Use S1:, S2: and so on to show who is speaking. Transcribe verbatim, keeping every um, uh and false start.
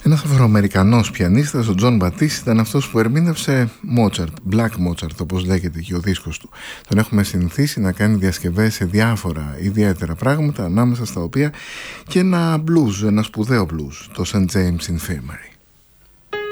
S1: Ένας Αφροαμερικανός πιανίστας, ο Τζον Μπατίς, ήταν αυτός που ερμήνευσε Μότσαρτ, Black Mozart όπως λέγεται και ο δίσκος του. Τον έχουμε συνηθίσει να κάνει διασκευές σε διάφορα ιδιαίτερα πράγματα, ανάμεσα στα οποία και ένα blues, ένα σπουδαίο blues, το Saint James Infirmary.